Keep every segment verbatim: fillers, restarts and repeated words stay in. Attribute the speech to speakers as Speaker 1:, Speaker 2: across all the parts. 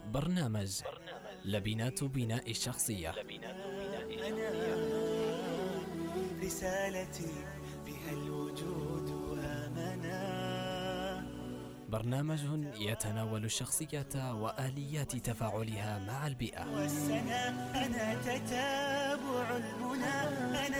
Speaker 1: برنامج لبنات بناء الشخصية.
Speaker 2: رسالتي بها الوجود آمنا.
Speaker 1: برنامج يتناول الشخصية وآليات تفاعلها مع البيئة.
Speaker 2: والسنة أنا تتابع المنى، أنا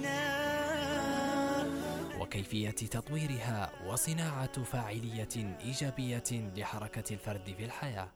Speaker 2: البناء،
Speaker 1: وكيفية تطويرها وصناعة فاعلية إيجابية لحركة الفرد في الحياة.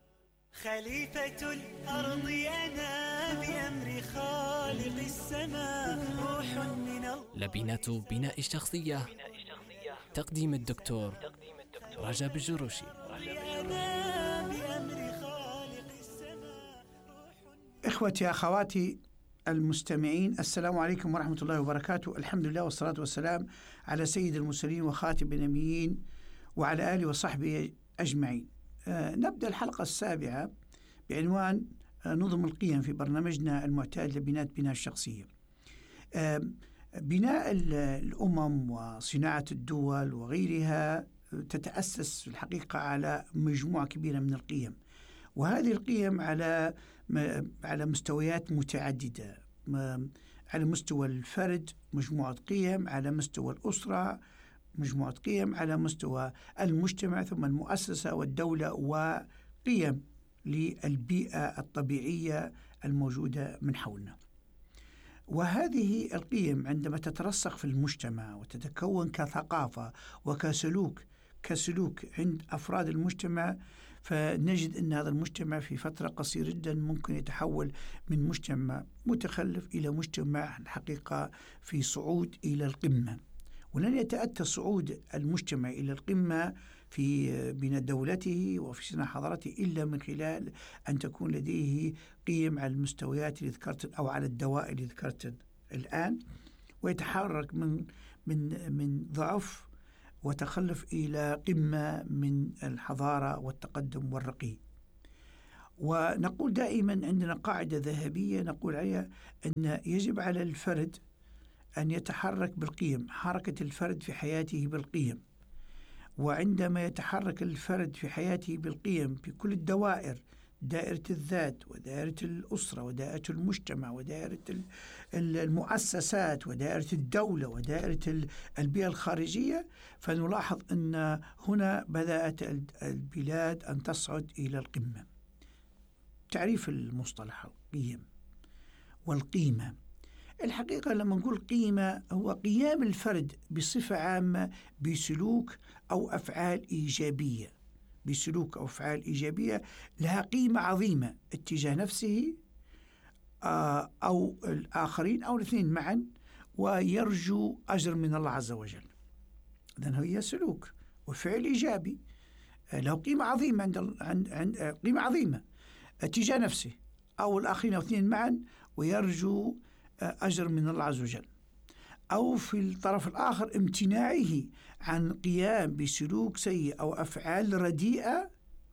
Speaker 2: خليفة الأرض أنا بأمر خالق السماء، روح من الله.
Speaker 1: لبنات بناء الشخصية، تقديم الدكتور رجب الجروشي.
Speaker 2: أنا بأمر خالق السماء، روح.
Speaker 3: إخوتي أخواتي المستمعين، السلام عليكم ورحمة الله وبركاته. الحمد لله والصلاة والسلام على سيد المرسلين وخاتم النبيين وعلى آله وصحبه أجمعين. آه نبدأ الحلقة السابعة بعنوان آه نظم القيم في برنامجنا المعتاد لبناء بناء الشخصية. آه بناء الأمم وصناعة الدول وغيرها تتأسس في الحقيقة على مجموعة كبيرة من القيم، وهذه القيم على على مستويات متعددة. على مستوى الفرد مجموعة قيم، على مستوى الأسرة مجموعة قيم، على مستوى المجتمع ثم المؤسسة والدولة، وقيم للبيئة الطبيعية الموجودة من حولنا. وهذه القيم عندما تترسخ في المجتمع وتتكون كثقافة وكسلوك كسلوك عند أفراد المجتمع، فنجد أن هذا المجتمع في فترة قصيرة جدا ممكن يتحول من مجتمع متخلف إلى مجتمع الحقيقة في صعود إلى القمة. ولن يتأتى صعود المجتمع إلى القمة في بناء دولته وفي صناعة حضارته إلا من خلال أن تكون لديه قيم على المستويات اللي ذكرت أو على الدوائر اللي ذكرت الآن، ويتحرك من من من ضعف وتخلف إلى قمة من الحضارة والتقدم والرقي. ونقول دائما عندنا قاعدة ذهبية نقول عليها أن يجب على الفرد أن يتحرك بالقيم، حركة الفرد في حياته بالقيم. وعندما يتحرك الفرد في حياته بالقيم في كل الدوائر، دائرة الذات ودائرة الأسرة ودائرة المجتمع ودائرة المؤسسات ودائرة الدولة ودائرة البيئة الخارجية، فنلاحظ أن هنا بدأت البلاد أن تصعد إلى القمة. تعريف المصطلح القيم والقيمة، الحقيقة لما نقول قيمة هو قيام الفرد بصفة عامة بسلوك أو أفعال إيجابية، بسلوك أو أفعال إيجابية لها قيمة عظيمة اتجاه نفسه أو الآخرين أو الاثنين معا، ويرجو أجر من الله عز وجل. إذن هي سلوك وفعل إيجابي له قيمة عظيمة عند عند عند قيمة عظيمة اتجاه نفسه أو الآخرين أو اثنين معا، ويرجو أجر من الله عز وجل. أو في الطرف الآخر امتناعه عن قيام بسلوك سيء أو أفعال رديئة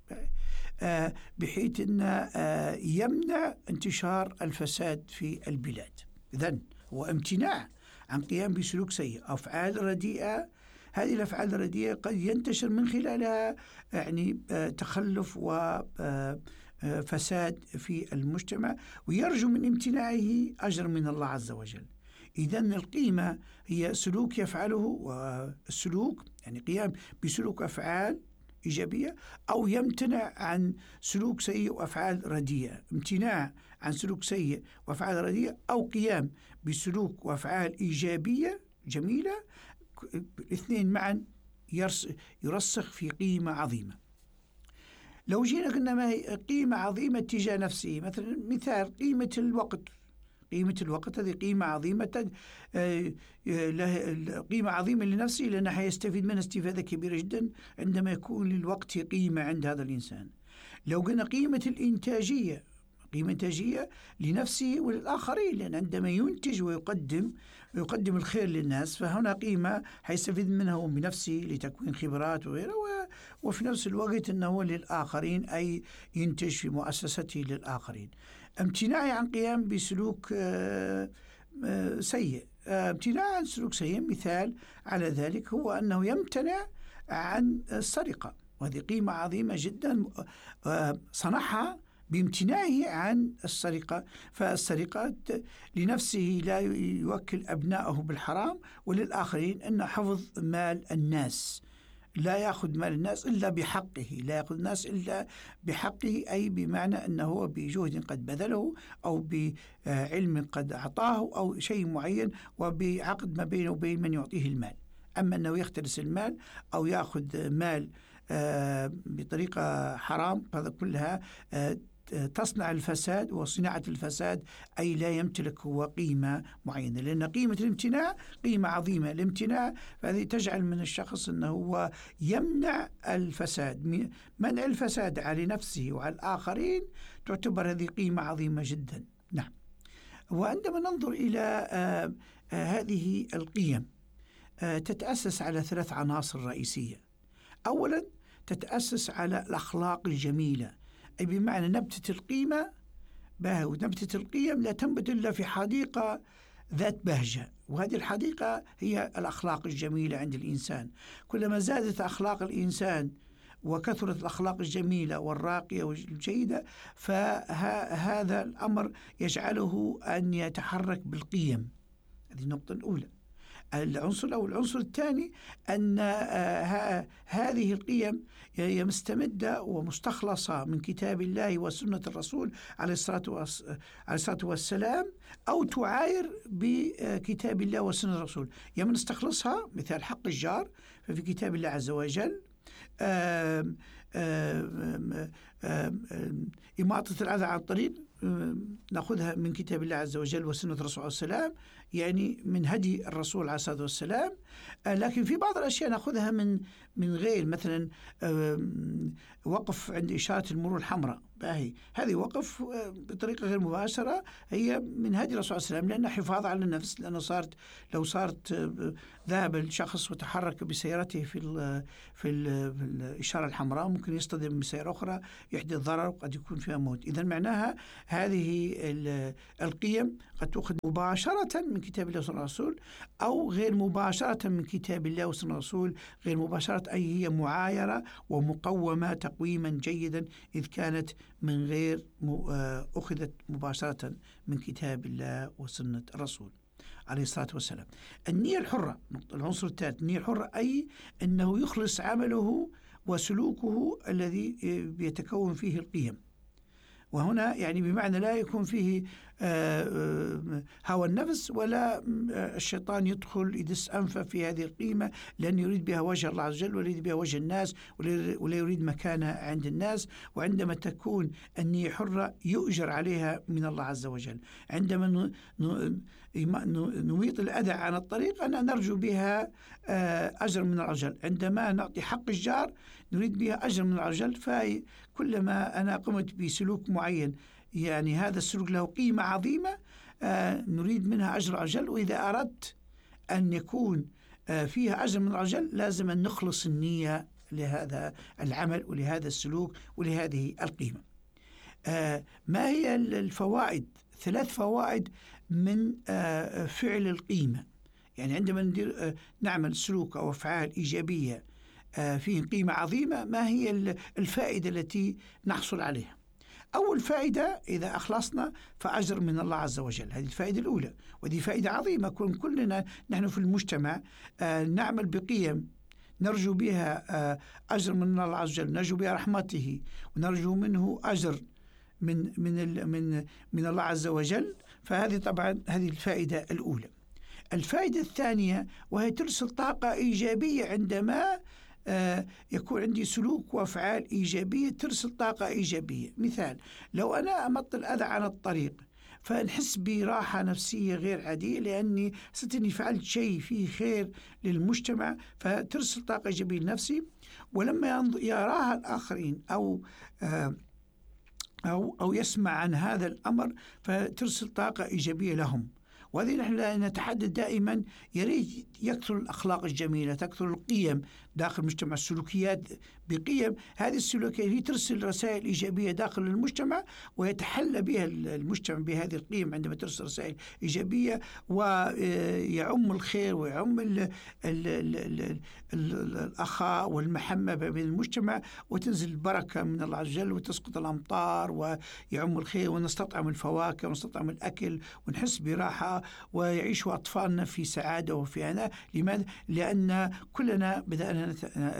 Speaker 3: بحيث أن يمنع انتشار الفساد في البلاد. إذن هو امتناع عن قيام بسلوك سيء أو أفعال رديئة. هذه الأفعال الرديئة قد ينتشر من خلالها يعني تخلف وفساد في المجتمع، ويرجو من امتناعه أجر من الله عز وجل. إذن القيمة هي سلوك يفعله، والسلوك يعني قيام بسلوك أفعال إيجابية، أو يمتنع عن سلوك سيء وأفعال رديئة. امتناع عن سلوك سيء وأفعال رديئة أو قيام بسلوك وأفعال إيجابية جميلة، الاثنين معا يرسخ في قيمة عظيمة. لو جينا قلنا ما هي قيمة عظيمة تجاه نفسه، مثلا مثال قيمة الوقت. قيمة الوقت هذه قيمة عظيمة، قيمة عظيمة لنفسه لأنه حيستفيد منها استفادة كبيرة جدا عندما يكون للوقت قيمة عند هذا الإنسان. لو قلنا قيمة الإنتاجية، قيمة إنتاجية لنفسه وللآخرين، لأن عندما ينتج ويقدم ويقدم الخير للناس فهنا قيمة حيستفيد منها هو بنفسه لتكوين خبرات وغيره، وفي نفس الوقت أنه للآخرين أي ينتج في مؤسسته للآخرين. امتناعي عن قيام بسلوك سيء، امتناع عن سلوك سيء مثال على ذلك هو أنه يمتنع عن السرقة وهذه قيمة عظيمة جدا صنعها بامتناعه عن السرقة. فالسرقة لنفسه لا يوكل أبنائه بالحرام، وللآخرين أن حفظ مال الناس، لا يأخذ مال الناس إلا بحقه، لا يأخذ الناس إلا بحقه، أي بمعنى أنه بجهد قد بذله أو بعلم قد أعطاه أو شيء معين، وبعقد ما بينه وبين من يعطيه المال. أما أنه يختلس المال أو يأخذ مال بطريقة حرام، هذا كلها تصنع الفساد وصناعة الفساد، أي لا يمتلك هو قيمة معينة، لأن قيمة الامتناع قيمة عظيمة. الامتناع فهذه تجعل من الشخص أنه هو يمنع الفساد، منع الفساد على نفسه وعلى الآخرين تعتبر هذه قيمة عظيمة جدا. نعم. وعندما ننظر إلى آه آه هذه القيم آه تتأسس على ثلاث عناصر رئيسية. أولا تتأسس على الأخلاق الجميلة، أي بمعنى نبتة القيمة بهجة، ونبتة القيم لا تنبت إلا في حديقة ذات بهجة، وهذه الحديقة هي الأخلاق الجميلة عند الإنسان. كلما زادت أخلاق الإنسان وكثرت الأخلاق الجميلة والراقية والجيدة، فهذا الأمر يجعله أن يتحرك بالقيم. هذه النقطة الأولى. العنصر أو العنصر الثاني أن هذه القيم هي مستمدة ومستخلصة من كتاب الله وسنة الرسول عليه الصلاة والسلام، أو تعاير بكتاب الله وسنة الرسول. يمن نستخلصها مثال حق الجار ففي كتاب الله عز وجل، آم آم آم إماطة الأذى عن الطريق نأخذها من كتاب الله عز وجل وسنة الرسول عليه السلام، يعني من هدي الرسول عليه الصلاة والسلام. لكن في بعض الأشياء نأخذها من من غير، مثلا وقف عند إشارة المرور الحمراء، باهي هذه وقف بطريقة غير مباشرة هي من هدي الرسول عليه السلام، لأنها حفاظ على النفس، لأنه صارت لو صارت ذهب الشخص وتحرك بسيارته في ال في, ال في الإشارة الحمراء ممكن يصطدم بسيارة أخرى يحدث ضرر وقد يكون فيها موت. إذن معناها هذه القيم قد تأخذ مباشرة من كتاب الله وسنة الرسول، أو غير مباشرة من كتاب الله وسنة الرسول. غير مباشرة أي هي معايرة ومقومة تقويما جيدا إذ كانت من غير أخذت مباشرة من كتاب الله وسنة الرسول عليه الصلاة والسلام. النية الحرة، العنصر الثالث، النية الحرة أي أنه يخلص عمله وسلوكه الذي بيتكون فيه القيم. وهنا يعني بمعنى لا يكون فيه هوى النفس ولا الشيطان يدخل يدس أنفه في هذه القيمة، لأن يريد بها وجه الله عز وجل ولا يريد بها وجه الناس ولا يريد مكانة عند الناس. وعندما تكون النية حرة يؤجر عليها من الله عز وجل. عندما نميط الأذى عن الطريق أنا نرجو بها أجر من العجل. عندما نعطي حق الجار نريد بها أجر من العجل. فكلما أنا قمت بسلوك معين يعني هذا السلوك له قيمة عظيمة آه نريد منها أجر عجل. وإذا أردت أن يكون آه فيها أجر من العجل لازم أن نخلص النية لهذا العمل ولهذا السلوك ولهذه القيمة. آه ما هي الفوائد؟ ثلاث فوائد من آه فعل القيمة. يعني عندما ندير آه نعمل سلوك أو أفعال إيجابية آه فيه قيمة عظيمة، ما هي الفائدة التي نحصل عليها؟ أول فائدة إذا أخلصنا فأجر من الله عز وجل، هذه الفائدة الأولى، ودي فائدة عظيمة. كون كلنا نحن في المجتمع آه نعمل بقيم نرجو بها آه أجر من الله عز وجل، نرجو بها رحمته ونرجو منه أجر من من من من الله عز وجل، فهذه طبعا هذه الفائدة الأولى. الفائدة الثانية وهي ترسل طاقة إيجابية. عندما آه يكون عندي سلوك وأفعال إيجابية ترسل طاقة إيجابية. مثال لو أنا أمط الأذى عن الطريق فنحس براحة نفسية غير عادية، لأني حسيت أني فعلت شيء فيه خير للمجتمع، فترسل طاقة إيجابية لنفسي. ولما يراها الآخرين أو آه أو أو يسمع عن هذا الأمر فترسل طاقة إيجابية لهم. وهذه نحن نتحدث دائما يريد يكثر الأخلاق الجميلة، تكثر القيم داخل المجتمع، السلوكيات بقيم. هذه السلوكيات هي ترسل رسائل إيجابية داخل المجتمع، ويتحلى بها المجتمع بهذه القيم عندما ترسل رسائل إيجابية، ويعم الخير ويعم ال ال ال ال ال الأخاء والمحبة بين المجتمع، وتنزل البركة من الله عز وجل، وتسقط الأمطار ويعم الخير، ونستطعم الفواكه ونستطعم الأكل ونحس براحة، ويعيش أطفالنا في سعادة وفي هناء. لماذا؟ لأن كلنا بدأنا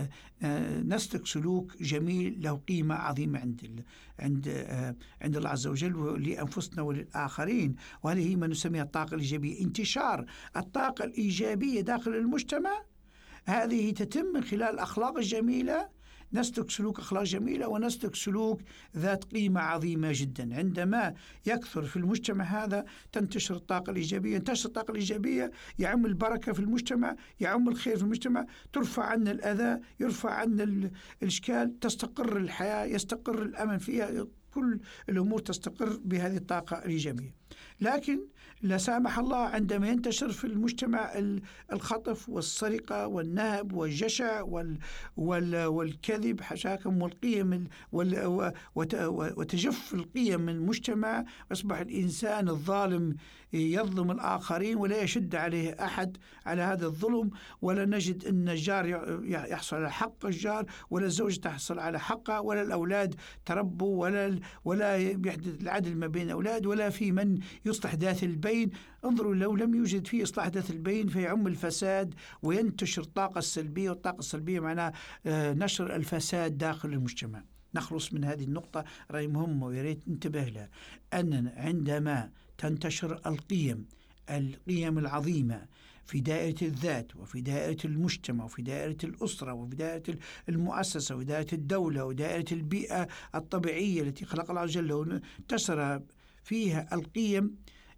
Speaker 3: نسلك سلوك جميل له قيمة عظيمة عند عند عند الله عز وجل ولأنفسنا وللآخرين. وهذه هي ما نسميها الطاقة الإيجابية. انتشار الطاقة الإيجابية داخل المجتمع هذه تتم من خلال الأخلاق الجميلة، نسلك سلوك أخلاق جميلة ونسلك سلوك ذات قيمة عظيمة جدا. عندما يكثر في المجتمع هذا تنتشر الطاقة الإيجابية، تنتشر الطاقة الإيجابية يعم البركة في المجتمع، يعم الخير في المجتمع، ترفع عنا الأذى، يرفع عنا الإشكال، تستقر الحياة، يستقر الأمن فيها، كل الأمور تستقر بهذه الطاقة الإيجابية. لكن لا سامح الله عندما ينتشر في المجتمع الخطف والسرقة والنهب والجشع وال وال والكذب حشاكم والقيم وال وتجف القيم من المجتمع، يصبح الإنسان الظالم يظلم الآخرين ولا يشد عليه أحد على هذا الظلم، ولا نجد أن الجار يحصل على حق الجار، ولا الزوجة تحصل على حقها، ولا الأولاد تربوا، ولا ولا يحدث العدل ما بين الأولاد، ولا في من يصلح ذات البين. انظروا لو لم يوجد فيه إصلاح ذات البين فيعم الفساد وينتشر الطاقة السلبية، والطاقة السلبية معناها نشر الفساد داخل المجتمع. نخلص من هذه النقطة رأي مهمة ويريد ننتبه لها، أننا عندما تنتشر القيم القيم العظيمة في دائرة الذات وفي دائرة المجتمع وفي دائرة الأسرة وفي دائرة المؤسسة وفي دائرة الدولة ودائرة البيئة الطبيعية التي خلق الله عز وجل، انتشر فيها القيم،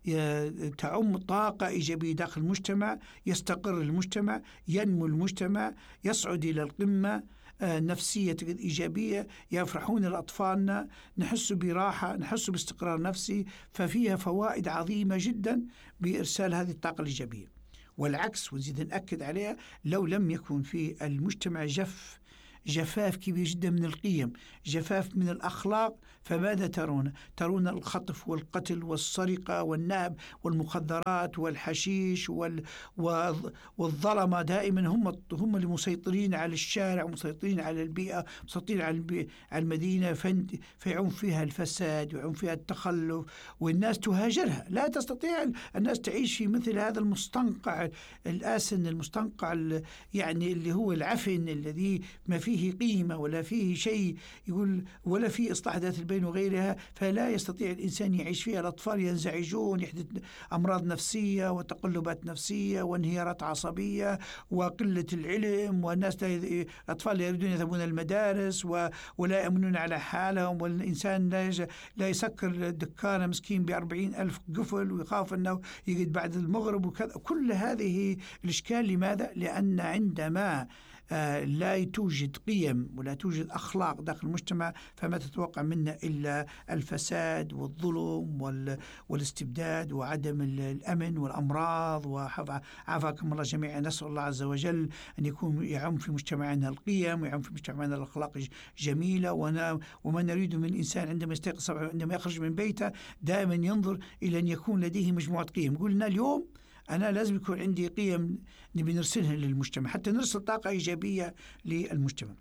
Speaker 3: تعم طاقة إيجابية داخل المجتمع، يستقر المجتمع، ينمو المجتمع، يصعد إلى القمة، نفسية إيجابية، يفرحون الأطفالنا، نحس براحة، نحس باستقرار نفسي. ففيها فوائد عظيمة جدا بإرسال هذه الطاقة الإيجابية. والعكس ونزيد نأكد عليها، لو لم يكن في المجتمع جف جفاف كبير جدا من القيم، جفاف من الأخلاق، فماذا ترون؟ ترون الخطف والقتل والسرقة والنهب والمخدرات والحشيش وال... والظلمة دائما هم هم المسيطرين على الشارع ومسيطرين على البيئة، مسيطرين على, البي... على المدينة، فند... فيعم فيها الفساد ويعم فيها التخلف، والناس تهاجرها. لا تستطيع الناس تعيش في مثل هذا المستنقع الآسن، المستنقع ال... يعني اللي هو العفن الذي ما فيه فيه قيمة ولا فيه شيء يقول ولا فيه إصلاح ذات البين وغيرها، فلا يستطيع الإنسان يعيش فيها. الأطفال ينزعجون، يحدث أمراض نفسية وتقلبات نفسية وانهيارات عصبية وقلة العلم، والناس الأطفال لا يريدون يذهبون المدارس ولا يأمنون على حالهم، والإنسان لا لا يسكر دكانة مسكين بأربعين ألف قفل ويخاف أنه يجد بعد المغرب وكذا. كل هذه الإشكال لماذا؟ لأن عندما آه لا توجد قيم ولا توجد أخلاق داخل المجتمع فما تتوقع منا إلا الفساد والظلم وال والاستبداد وعدم الأمن والأمراض. وعافاكم الله جميعا. نسأل الله عز وجل أن يكون يعم في مجتمعنا القيم ويعم في مجتمعنا الأخلاق جميلة. وما نريد من الإنسان عندما يستيقظ عندما يخرج من بيته دائما ينظر إلى أن يكون لديه مجموعة قيم. قلنا اليوم أنا لازم يكون عندي قيم نبي نرسلها للمجتمع حتى نرسل طاقة إيجابية للمجتمع.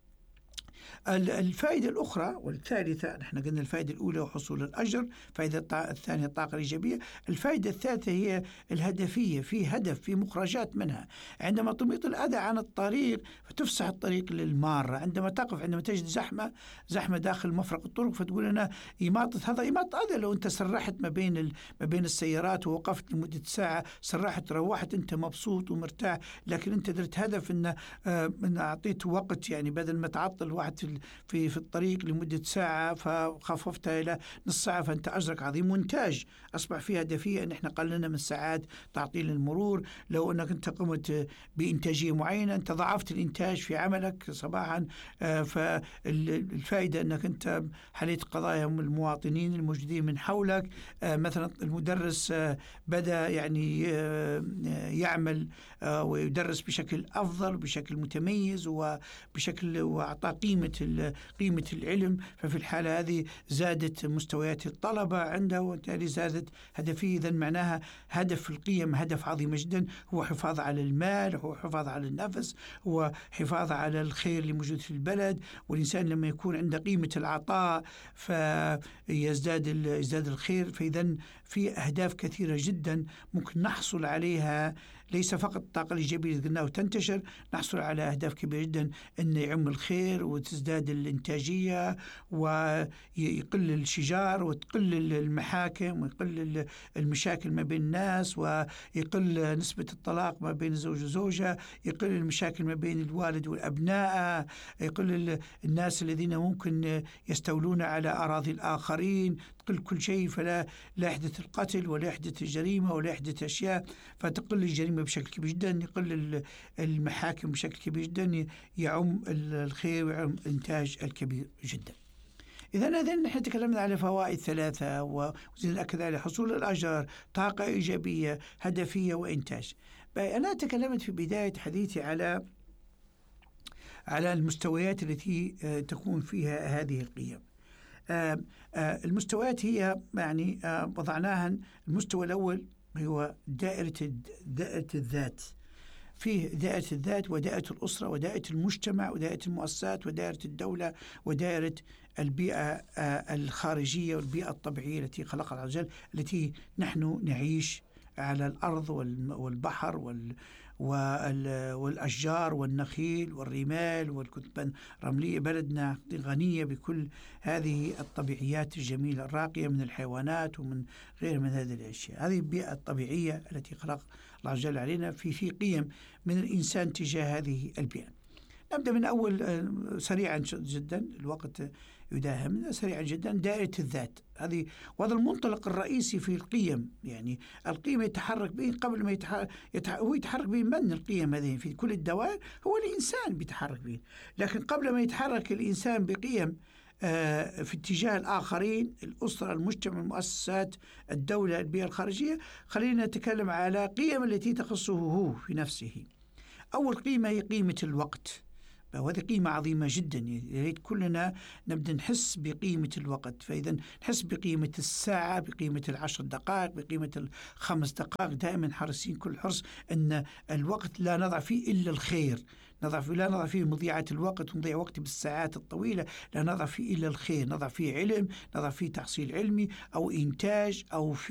Speaker 3: الفائدة الأخرى والثالثة، نحن قلنا الفائدة الأولى وحصول الأجر، الفائدة الثانية الطاقة الإيجابية، الفائدة الثالثة هي الهدفية، في هدف، في مخرجات منها. عندما تميط الأذى عن الطريق فتفسح الطريق للمارة. عندما تقف عندما تجد زحمة زحمة داخل مفرق الطرق فتقول أنا إماطة هذا إماطة أذى. لو أنت سرحت ما بين ال... ما بين السيارات ووقفت لمدة ساعة، سرحت روحت أنت مبسوط ومرتاح، لكن أنت درت هدف إن آه إن أعطيت وقت، يعني بدل ما تعطل واحد ذهبت في في الطريق لمدة ساعة فخففتها إلى نص ساعة فأنت أجرك عظيم، وإنتاج أصبح فيها هدفية أن إحنا قللنا من ساعات تعطيل المرور. لو أنك أنت قمت بإنتاجية معينة أنت ضعفت الإنتاج في عملك صباحا، فالفائدة أنك أنت حليت قضايا المواطنين الموجودين من حولك. مثلا المدرس بدأ يعني يعمل ويدرس بشكل أفضل بشكل متميز وبشكل وأعطى قيمة قيمة العلم، ففي الحالة هذه زادت مستويات الطلبة عنده وبالتالي زادت هدفية. إذن معناها هدف القيم هدف عظيم جدا، هو حفاظ على المال، هو حفاظ على النفس، هو حفاظ على الخير اللي موجود في البلد. والإنسان لما يكون عنده قيمة العطاء فيزداد يزداد الخير. فإذا في أهداف كثيرة جدا ممكن نحصل عليها، ليس فقط الطاقة الإيجابية اللي قلناها وتنتشر، نحصل على أهداف كبيرة جدا أن يعم الخير وتزداد الإنتاجية ويقل الشجار وتقل المحاكم ويقل المشاكل ما بين الناس ويقل نسبة الطلاق ما بين الزوج وزوجة، يقل المشاكل ما بين الوالد والأبناء، يقل الناس الذين ممكن يستولون على أراضي الآخرين، تقل كل شيء، فلا لا يحدث القتل ولا يحدث الجريمة ولا يحدث أشياء، فتقل الجريمة بشكل كبير جدا، يقل المحاكم بشكل كبير جدا، يعم الخير ويعم الإنتاج الكبير جدا. إذا هذا نحن تكلمنا على فوائد ثلاثة وزيادة الأكد على حصول الأجر، طاقة إيجابية، هدفية، وإنتاج. أنا تكلمت في بداية حديثي على على المستويات التي تكون فيها هذه القيم. آه آه المستويات هي يعني آه وضعناها. المستوى الأول هو دائرة دائرة الذات، فيه دائرة الذات ودائرة الأسرة ودائرة المجتمع ودائرة المؤسسات ودائرة الدولة ودائرة البيئة آه الخارجية والبيئة الطبيعية التي خلقها الله عز وجل، التي نحن نعيش على الأرض والبحر وال والأشجار والنخيل والرمال والكتب الرملية. بلدنا غنية بكل هذه الطبيعيات الجميلة الراقية من الحيوانات ومن غير من هذه الأشياء. هذه البيئة الطبيعية التي خلق الله عز وجل علينا، في في قيم من الإنسان تجاه هذه البيئة. نبدأ من أول سريعا جدا، الوقت يداهمنا سريعا جدا. دائرة الذات هذه، وهذا المنطلق الرئيسي في القيم. يعني القيم يتحرك به قبل ما يتحرك يتح... هو يتحرك به من القيم هذه في كل الدوائر هو الإنسان بيتحرك به، لكن قبل ما يتحرك الإنسان بقيم آه في اتجاه الآخرين، الأسرة، المجتمع، المؤسسات، الدولة، البيئة الخارجية، خلينا نتكلم على قيم التي تخصه هو في نفسه. أول قيمة هي قيمة الوقت، وهذه قيمة عظيمة جدا. يريد كلنا نبدأ نحس بقيمة الوقت. فإذا نحس بقيمة الساعة، بقيمة العشر دقائق، بقيمة الخمس دقائق. دائما حريصين كل حرص أن الوقت لا نضع فيه إلا الخير، نضع فيه لا نضع فيه مضيعة الوقت ونضيع وقت بالساعات الطويلة، لا نضع فيه إلا الخير، نضع فيه علم، نضع فيه تحصيل علمي أو إنتاج أو